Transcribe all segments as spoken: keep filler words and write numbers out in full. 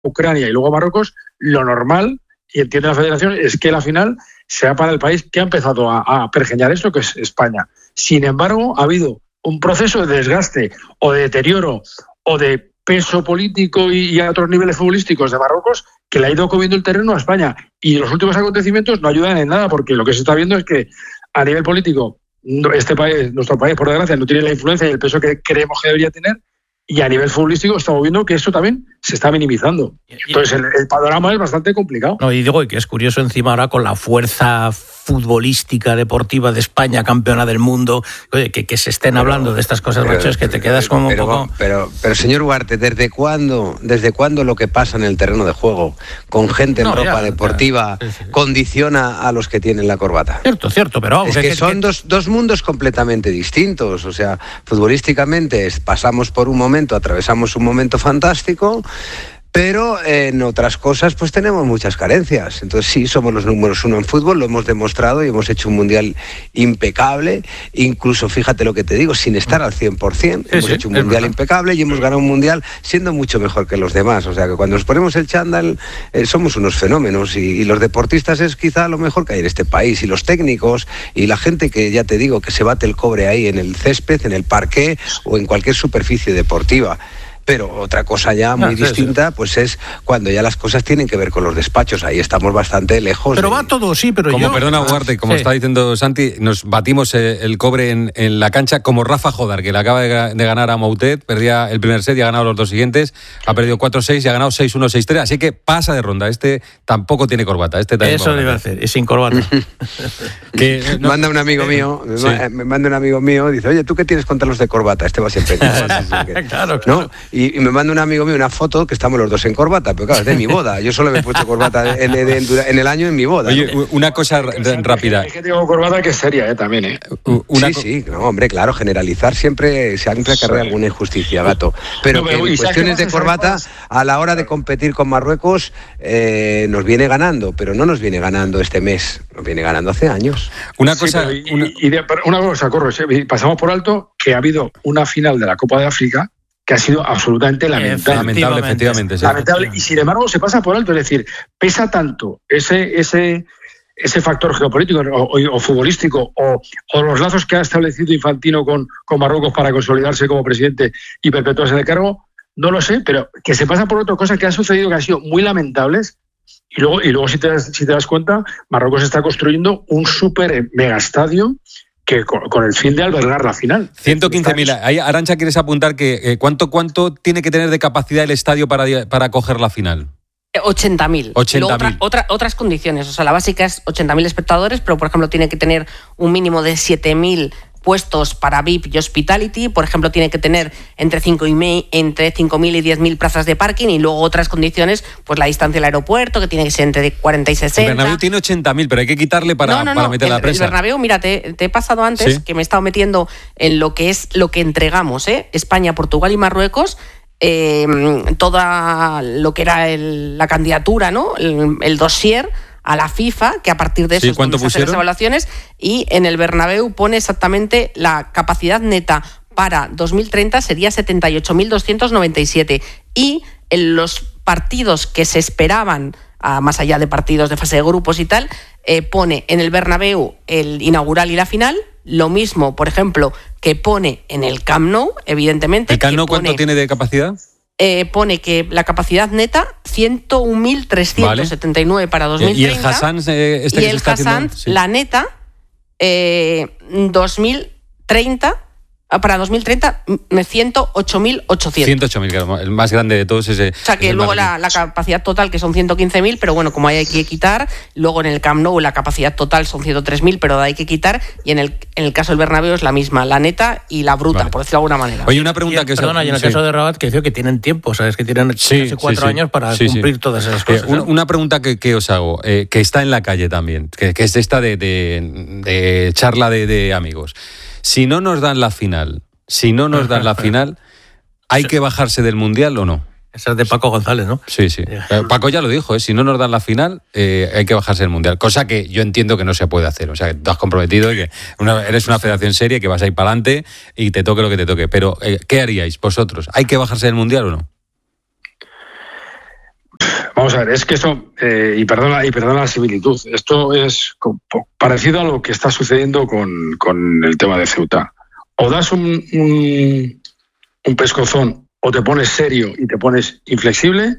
Ucrania y luego Marruecos, lo normal, y entiende la Federación, es que la final sea para el país que ha empezado a, a pergeñar esto, que es España. Sin embargo, ha habido un proceso de desgaste o de deterioro o de peso político y, y a otros niveles futbolísticos de Marruecos que le ha ido comiendo el terreno a España. Y los últimos acontecimientos no ayudan en nada, porque lo que se está viendo es que a nivel político este país, nuestro país, por desgracia, no tiene la influencia y el peso que creemos que debería tener, y a nivel futbolístico estamos viendo que esto también se está minimizando. Entonces el, el panorama es bastante complicado. No, y digo que es curioso encima ahora con la fuerza futbolística deportiva de España, campeona del mundo, oye, que, que se estén pero, hablando de estas cosas, macho, es que te quedas como pero, un poco... Pero, pero, pero señor Ugarte, ¿desde cuándo, desde cuándo lo que pasa en el terreno de juego con gente en no, ropa ya, deportiva ya, sí, sí. condiciona a los que tienen la corbata? Cierto, cierto, pero... Es que, que son que... Dos, dos mundos completamente distintos. O sea, futbolísticamente pasamos por un momento, atravesamos un momento fantástico, pero en otras cosas pues tenemos muchas carencias. Entonces sí, somos los números uno en fútbol, lo hemos demostrado y hemos hecho un mundial impecable, incluso fíjate lo que te digo, sin estar al cien por ciento, sí, hemos sí, hecho un mundial verdad. impecable y hemos ganado un mundial siendo mucho mejor que los demás. O sea que cuando nos ponemos el chándal eh, somos unos fenómenos, y, y los deportistas es quizá lo mejor que hay en este país, y los técnicos y la gente que ya te digo que se bate el cobre ahí en el césped, en el parqué o en cualquier superficie deportiva. Pero otra cosa ya muy ah, sí, distinta, sí. pues es cuando ya las cosas tienen que ver con los despachos. Ahí estamos bastante lejos. Pero de... va todo, sí, pero como, yo... Perdona, Ugarte, como sí. está diciendo Santi, nos batimos el cobre en, en la cancha como Rafa Jodar, que le acaba de, de ganar a Moutet, perdía el primer set y ha ganado los dos siguientes, ha perdido cuatro seis y ha ganado seis uno, seis tres, así que pasa de ronda. Este tampoco tiene corbata. Este Eso le iba a hacer, es sin corbata. que, no, manda un amigo mío, sí. me manda un amigo mío, dice, oye, ¿tú qué tienes contra los de corbata? Este va siempre en corbata. claro, claro. ¿No? Y, y me manda un amigo mío una foto que estamos los dos en corbata, pero claro, es de mi boda. Yo solo me he puesto corbata en, en, en, en el año en mi boda. Oye, ¿no? Una cosa r- rápida. Es que tengo corbata que es seria, ¿eh? También, ¿eh? Una sí, co- sí, no, hombre, claro, generalizar siempre, siempre acarrea alguna injusticia, gato. Pero no, pero que en cuestiones de corbata, a la hora de competir con Marruecos, eh, nos viene ganando, pero no nos viene ganando este mes, nos viene ganando hace años. Una cosa... Sí, y, una... Y de, una cosa, corro, pasamos por alto que ha habido una final de la Copa de África que ha sido absolutamente lamentable. Lamentable, efectivamente. Sí. Lamentable, y sin embargo se pasa por alto, es decir, pesa tanto ese ese ese factor geopolítico o, o, o futbolístico o, o los lazos que ha establecido Infantino con, con Marruecos para consolidarse como presidente y perpetuarse en el cargo, no lo sé, pero que se pasa por otra cosa que ha sucedido que han sido muy lamentables. Y luego, y luego si, te das, si te das cuenta, Marruecos está construyendo un súper megaestadio que con, con el fin de albergar la final. ciento quince mil. Arantxa, ¿quieres apuntar que eh, cuánto cuánto tiene que tener de capacidad el estadio para, para acoger la final? ochenta mil. ochenta mil. Otra, otra, otras condiciones. O sea, la básica es ochenta mil espectadores, pero por ejemplo tiene que tener un mínimo de siete mil puestos para V I P y Hospitality. Por ejemplo, tiene que tener entre cinco mil y diez mil plazas de parking, y luego otras condiciones, pues la distancia del aeropuerto, que tiene que ser entre cuarenta y sesenta. El Bernabéu tiene ochenta mil, pero hay que quitarle para, no, no, para no. meter el, la presa. El Bernabéu, mira, te, te he pasado antes, ¿sí? Que me he estado metiendo en lo que es lo que entregamos, ¿eh? España, Portugal y Marruecos. Eh, toda lo que era el, la candidatura, ¿no? El, el dossier a la FIFA, que a partir de eso sí, ¿cuánto se hacen las evaluaciones, y en el Bernabéu pone exactamente la capacidad neta para dos mil treinta sería setenta y ocho mil doscientos noventa y siete, y en los partidos que se esperaban, a, más allá de partidos de fase de grupos y tal, eh, pone en el Bernabéu el inaugural y la final. Lo mismo, por ejemplo, que pone en el Camp Nou, evidentemente. ¿El Camp Nou pone, cuánto tiene de capacidad? Eh, pone que la capacidad neta ciento un mil trescientos setenta y nueve vale. Para dos mil treinta. ¿Y el Hassan? Eh, este y el Hassan, sí. La neta, eh, dos mil treinta... Para dos mil treinta, ciento ocho mil ochocientos. ciento ocho mil, claro, el más grande de todos ese. O sea que luego la, la capacidad total, que son ciento quince mil, pero bueno, como hay que quitar. Luego en el Camp Nou la capacidad total son ciento tres mil, pero hay que quitar. Y en el, en el caso del Bernabéu es la misma, la neta y la bruta, vale. Por decirlo de alguna manera. Oye, una pregunta y, que... Perdona, y en el sí. caso de Rabat, que dice que tienen tiempo, ¿sabes? Que tienen sí, casi cuatro sí, sí. años para sí, cumplir sí. todas esas cosas. Eh, una, una pregunta que, que os hago, eh, que está en la calle también, que, que es esta de, de, de charla de, de amigos. Si no nos dan la final... Si no nos dan la final, ¿hay que bajarse del Mundial o no? Esa es de Paco González, ¿no? Sí, sí. Paco ya lo dijo, ¿eh? Si no nos dan la final, eh, hay que bajarse del Mundial. Cosa que yo entiendo que no se puede hacer. O sea, que tú has comprometido y que una, eres una federación seria, que vas a ir para adelante y te toque lo que te toque. Pero, eh, ¿qué haríais vosotros? ¿Hay que bajarse del Mundial o no? ver, es que eso, eh, y perdona y perdona la similitud, esto es parecido a lo que está sucediendo con, con el tema de Ceuta. O das un, un, un pescozón o te pones serio y te pones inflexible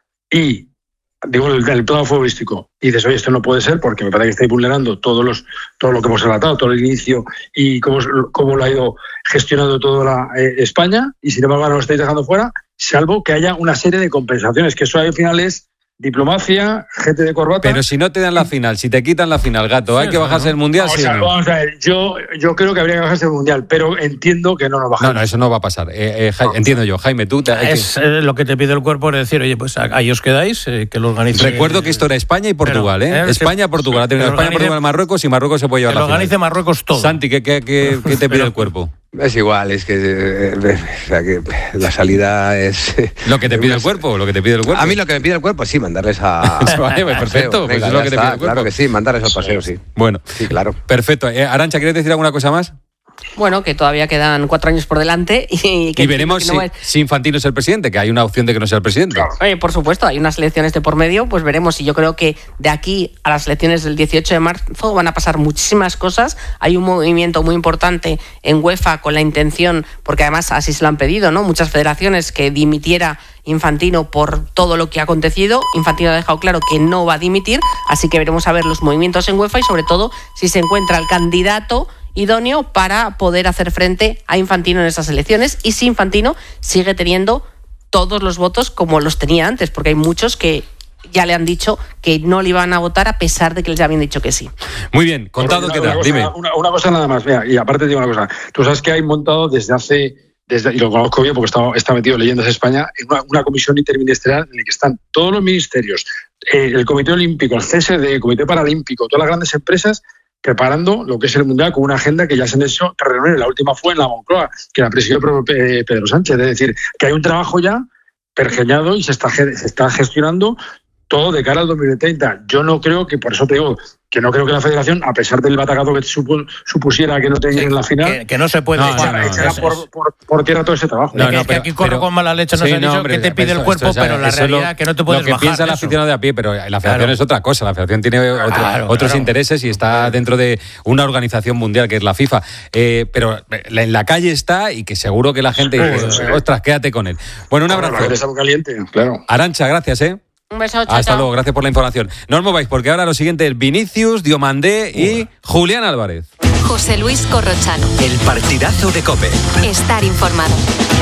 y, digo, el, el plano futbolístico, y dices, oye, esto no puede ser porque me parece que estáis vulnerando todos los, todo lo que hemos relatado, todo el inicio y cómo, cómo lo ha ido gestionando toda la, eh, España, y sin embargo ahora lo estáis dejando fuera, salvo que haya una serie de compensaciones, que eso al final es diplomacia, gente de corbata. Pero si no te dan la final, si te quitan la final, gato, ¿hay sí, que bajarse no. el Mundial? Vamos, ¿sí a, o no? vamos a ver, yo, yo creo que habría que bajarse el Mundial, pero entiendo que no nos bajamos. No, no, eso no va a pasar. Eh, eh, ja, no, entiendo yo. Jaime, tú... Te, es que... eh, lo que te pide el cuerpo es decir, oye, pues ahí os quedáis, eh, que lo organice... Recuerdo que esto era España y Portugal, pero, ¿eh? ¿eh? España, Portugal. Ha tenido España, Portugal y Marruecos, y Marruecos se puede llevar que la final. Que lo organice Marruecos todo. Santi, ¿qué, qué, qué, qué te pide pero, el cuerpo? Es igual, es que, eh, o sea, que la salida es... ¿Lo que te pide el cuerpo? ¿Lo que te pide el cuerpo? A mí lo que me pide el cuerpo, sí, mandarles a... Vale, pues perfecto, pues es lo que te pide el cuerpo. Claro que sí, mandarles al paseo, sí. Bueno, sí, claro. Perfecto. Eh, Arantxa, ¿quieres decir alguna cosa más? Bueno, que todavía quedan cuatro años por delante y que y veremos que no si, es... si Infantino es el presidente, que hay una opción de que no sea el presidente. Claro. Oye, por supuesto, hay unas elecciones de por medio, pues veremos. Y yo creo que de aquí a las elecciones del dieciocho de marzo van a pasar muchísimas cosas. Hay un movimiento muy importante en UEFA con la intención, porque además así se lo han pedido, ¿no? Muchas federaciones, que dimitiera Infantino por todo lo que ha acontecido. Infantino ha dejado claro que no va a dimitir, así que veremos a ver los movimientos en UEFA y sobre todo si se encuentra el candidato idóneo para poder hacer frente a Infantino en esas elecciones, y si Infantino sigue teniendo todos los votos como los tenía antes, porque hay muchos que ya le han dicho que no le iban a votar a pesar de que les habían dicho que sí. Muy bien, contado una, queda, una dime. Cosa, una, una cosa nada más, mira, y aparte te digo una cosa, tú sabes que hay montado desde hace, desde, y lo conozco bien porque está, está metido en Leyendas de España, en una, una comisión interministerial en la que están todos los ministerios, eh, el Comité Olímpico, el C S D, el Comité Paralímpico, todas las grandes empresas, preparando lo que es el Mundial con una agenda que ya se han hecho reuniones. La última fue en la Moncloa, que la presidió Pedro Sánchez. Es decir, que hay un trabajo ya pergeñado y se está, se está gestionando todo de cara al dos mil treinta. Yo no creo que, por eso te digo, que no creo que la Federación, a pesar del batacazo que supu, supusiera que no tenía sí, en la final, que, que no se puede no, echar, no, no, echará no, por, por, por tierra todo ese trabajo. No, no, pero, aquí corro pero, con mala leche, no sí, se ha dicho no, hombre, que te pide el cuerpo, eso, pero la realidad es que no te puedes bajar. Lo que piensa el aficionado de a pie, pero la Federación claro. es otra cosa. La Federación tiene otro, claro, otros claro. intereses y está dentro de una organización mundial que es la FIFA. Eh, pero en la calle está y que seguro que la gente sí, dice, sí. ostras, quédate con él. Bueno, un abrazo. Está muy caliente, claro. Arantxa, gracias, ¿eh? Un beso, chao. Hasta luego, gracias por la información. No os mováis porque ahora lo siguiente es Vinicius, Diomandé y uh. Julián Álvarez. José Luis Corrochano. El partidazo de COPE. Estar informado.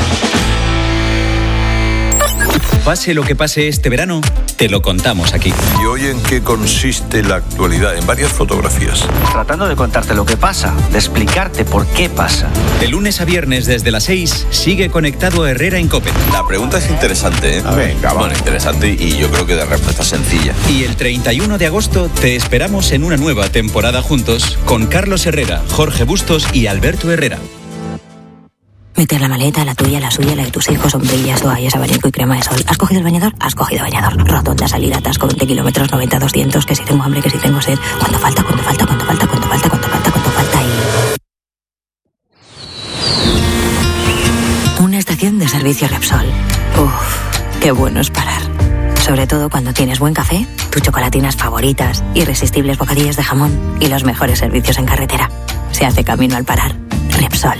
Pase lo que pase este verano, te lo contamos aquí. ¿Y hoy en qué consiste la actualidad? En varias fotografías. Tratando de contarte lo que pasa, de explicarte por qué pasa. De lunes a viernes desde las seis, sigue conectado Herrera en COPE. La pregunta es interesante, ¿eh? A ver, Venga, bueno, interesante y yo creo que de respuesta sencilla. Y el treinta y uno de agosto te esperamos en una nueva temporada juntos con Carlos Herrera, Jorge Bustos y Alberto Herrera. Meter la maleta, la tuya, la suya, la de tus hijos, sombrillas, toallas, abanico y crema de sol. ¿Has cogido el bañador? Has cogido bañador. Rotonda, salida, atasco, veinte kilómetros, noventa, doscientos, que si tengo hambre, que si tengo sed. ¿Cuánto falta? ¿Cuánto falta? ¿Cuánto falta? ¿Cuánto falta? ¿Cuánto falta? ¿Cuánto falta? Y... una estación de servicio Repsol. Uff, qué bueno es parar. Sobre todo cuando tienes buen café, tus chocolatinas favoritas, irresistibles bocadillas de jamón y los mejores servicios en carretera. Se hace camino al parar. Repsol.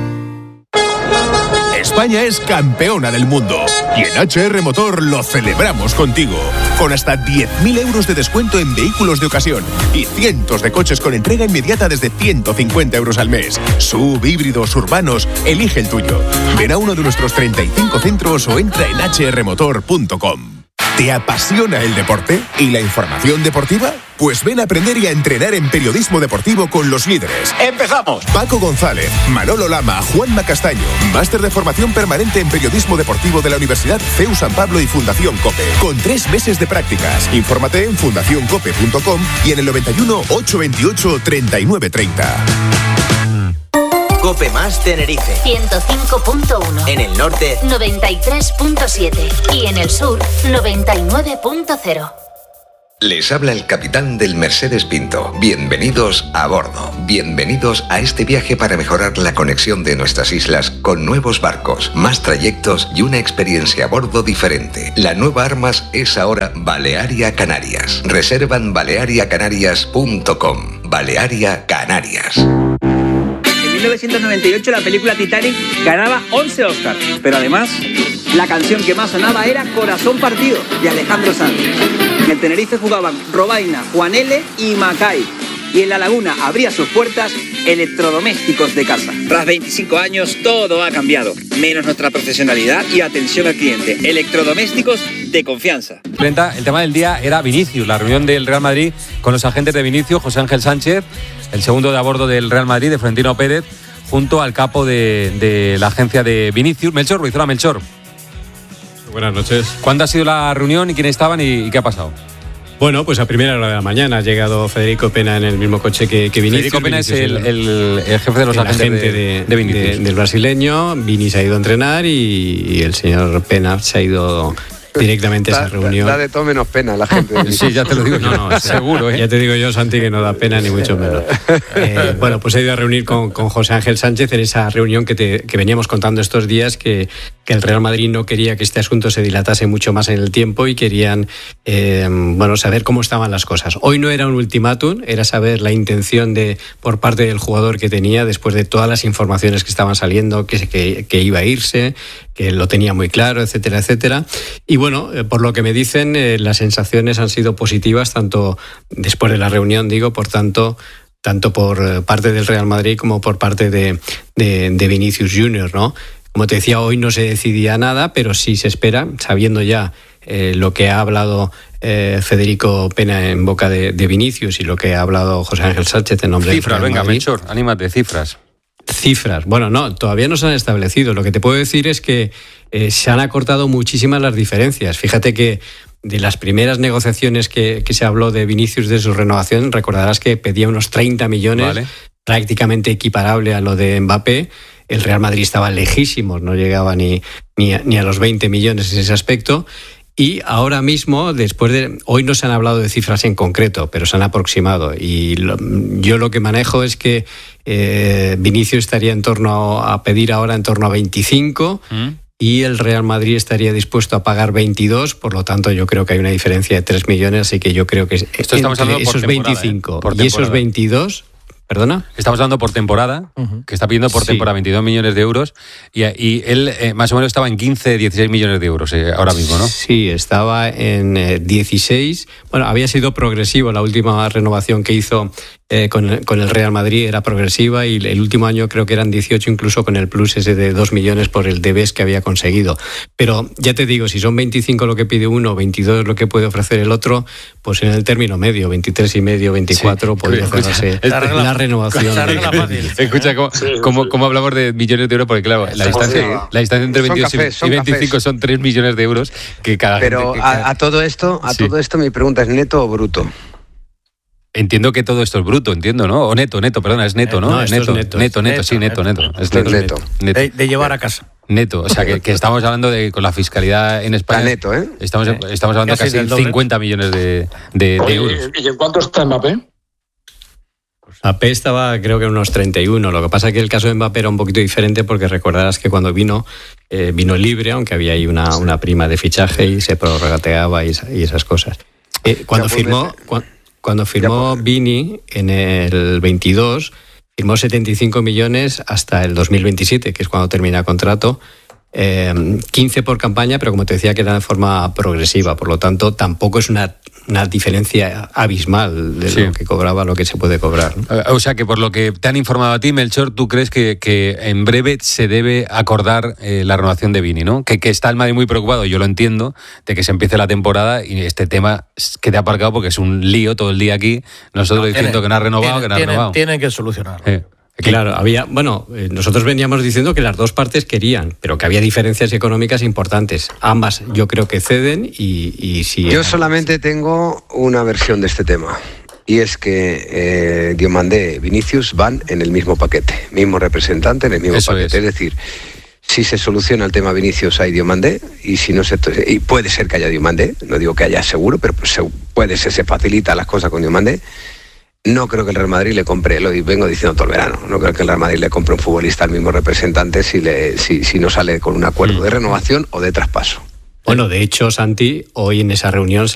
España es campeona del mundo y en H R Motor lo celebramos contigo. Con hasta diez mil euros de descuento en vehículos de ocasión y cientos de coches con entrega inmediata desde ciento cincuenta euros al mes. Sub, híbridos, urbanos, elige el tuyo. Ven a uno de nuestros treinta y cinco centros o entra en h r motor punto com. ¿Te apasiona el deporte y la información deportiva? Pues ven a aprender y a entrenar en periodismo deportivo con los líderes. ¡Empezamos! Paco González, Manolo Lama, Juanma Castaño. Máster de formación permanente en periodismo deportivo de la Universidad C E U San Pablo y Fundación COPE. Con tres meses de prácticas. Infórmate en fundación cope punto com y en el noventa y uno, ochocientos veintiocho, treinta y nueve treinta. COPE más Tenerife ciento cinco punto uno. En el norte noventa y tres punto siete y en el sur noventa y nueve punto cero. Les habla el capitán del Mercedes Pinto. Bienvenidos a bordo. Bienvenidos a este viaje para mejorar la conexión de nuestras islas con nuevos barcos, más trayectos y una experiencia a bordo diferente. La nueva Armas es ahora Balearia Canarias. Reservan balearia canarias punto com. Balearia Canarias. En mil novecientos noventa y ocho la película Titanic ganaba once Oscars, pero además la canción que más sonaba era Corazón Partido, de Alejandro Sanz. En el Tenerife jugaban Robaina, Juan L. y Macay. Y en La Laguna abría sus puertas Electrodomésticos de Casa. Tras veinticinco años todo ha cambiado, menos nuestra profesionalidad y atención al cliente. Electrodomésticos de confianza. El tema del día era Vinicius, la reunión del Real Madrid con los agentes de Vinicius, José Ángel Sánchez, el segundo de a bordo del Real Madrid, de Florentino Pérez, junto al capo de, de la agencia de Vinicius, Melchor Ruiz. Hola, Melchor. Buenas noches. ¿Cuándo ha sido la reunión y quiénes estaban y, y qué ha pasado? Bueno, pues a primera hora de la mañana ha llegado Federico Pena en el mismo coche que, que Vinicius. Federico Pena Vinicius es el, el, el jefe de los agentes agente de, de, de Vinicius. De, del brasileño. Vini se ha ido a entrenar y, y el señor Pena se ha ido directamente a esa reunión. Da de todo menos pena la gente. Sí, ya te lo digo. No, no, seguro, ¿eh? Ya te digo yo, Santi, que no da pena ni mucho menos. Eh, bueno, pues he ido a reunir con, con José Ángel Sánchez en esa reunión que, te, que veníamos contando estos días, que, que el Real Madrid no quería que este asunto se dilatase mucho más en el tiempo y querían eh, bueno, saber cómo estaban las cosas. Hoy no era un ultimátum, era saber la intención de por parte del jugador que tenía después de todas las informaciones que estaban saliendo, que, que, que iba a irse, que lo tenía muy claro, etcétera, etcétera. Y bueno, por lo que me dicen, eh, las sensaciones han sido positivas, tanto después de la reunión, digo, por tanto, tanto por parte del Real Madrid como por parte de, de, de Vinicius Junior, ¿no? Como te decía, hoy no se decidía nada, pero sí se espera, sabiendo ya eh, lo que ha hablado eh, Federico Pena en boca de, de Vinicius y lo que ha hablado José Ángel Sánchez en nombre cifras, del Real Madrid. Cifras, venga, Melchor, anímate, cifras. Cifras. Bueno, no, todavía no se han establecido. Lo que te puedo decir es que eh, se han acortado muchísimas las diferencias. Fíjate que de las primeras negociaciones que, que se habló de Vinicius de su renovación, recordarás que pedía unos treinta millones, vale, prácticamente equiparable a lo de Mbappé. El Real Madrid estaba lejísimos, no llegaba ni, ni, a, ni a los veinte millones en ese aspecto. Y ahora mismo, después de... Hoy no se han hablado de cifras en concreto, pero se han aproximado. Y lo, yo lo que manejo es que eh, Vinicius estaría en torno a, a pedir ahora en torno a veinticinco ¿Mm? Y el Real Madrid estaría dispuesto a pagar veintidós. Por lo tanto, yo creo que hay una diferencia de tres millones, así que yo creo que esto estamos hablando por esos veinticinco ¿eh? Por y esos veintidós... ¿Perdona? Estamos hablando por temporada, uh-huh. que está pidiendo por sí. temporada veintidós millones de euros y, y él eh, más o menos estaba en quince, dieciséis millones de euros eh, ahora mismo, ¿no? Sí, estaba en eh, dieciséis. Bueno, había sido progresivo. La última renovación que hizo eh, con, con el Real Madrid era progresiva y el último año creo que eran dieciocho, incluso con el plus ese de dos millones por el D B S que había conseguido. Pero ya te digo, si son veinticinco lo que pide uno, veintidós lo que puede ofrecer el otro, pues en el término medio, veintitrés y medio, veinticuatro, sí, podría cerrarse la renovación. Escucha, ¿cómo, sí, cómo, sí. cómo hablamos de millones de euros? Porque claro, la distancia, sí. la distancia entre veintidós cafés, y veinticinco cafés. Son tres millones de euros que cada Pero gente, que cada... a, a todo esto, a sí. todo esto mi pregunta es ¿neto o bruto? Entiendo que todo esto es bruto, entiendo, ¿no? O neto, neto, perdona, es neto, ¿no? No, es neto, es neto, neto, neto, sí, neto, neto. neto. Es neto. neto. neto. De, de llevar a casa. Neto, o sea, que, que estamos hablando de con la fiscalidad en España. Está neto, ¿eh? Estamos, estamos hablando casi de cincuenta millones de, de, Oye, de euros. ¿Y en cuánto está Mbappé? Mbappé estaba creo que en unos treinta y uno. Lo que pasa es que el caso de Mbappé era un poquito diferente porque recordarás que cuando vino, eh, vino libre, aunque había ahí una, una prima de fichaje y se prorrateaba y, y esas cosas. Eh, cuando firmó... Cuando, Cuando firmó Vini en el veintidós, firmó setenta y cinco millones hasta el dos mil veintisiete, que es cuando termina el contrato. Eh, quince por campaña, pero como te decía que era de forma progresiva, por lo tanto tampoco es una, una diferencia abismal de sí. lo que cobraba a lo que se puede cobrar, ¿no? O sea que por lo que te han informado a ti, Melchor, tú crees que, que en breve se debe acordar eh, la renovación de Vini, ¿no? Que, que está el Madrid muy preocupado, yo lo entiendo, de que se empiece la temporada y este tema quede aparcado porque es un lío todo el día aquí, nosotros no, diciendo tiene, que no ha renovado, tiene, que no ha tiene, renovado. Tienen que solucionarlo. Eh. Claro, había, bueno, nosotros veníamos diciendo que las dos partes querían, pero que había diferencias económicas importantes. Ambas yo creo que ceden y, y si... Yo solamente tengo una versión de este tema. Y es que eh, Diomandé y Vinicius van en el mismo paquete, mismo representante en el mismo Eso paquete. Es. es decir, si se soluciona el tema Vinicius hay Diomandé, y si no se, y puede ser que haya Diomandé, no digo que haya seguro, pero pues puede ser, se facilita las cosas con Diomandé. No creo que el Real Madrid le compre, lo vengo diciendo todo el verano, no creo que el Real Madrid le compre un futbolista al mismo representante si, le, si, si no sale con un acuerdo de renovación o de traspaso. Bueno, de hecho, Santi, hoy en esa reunión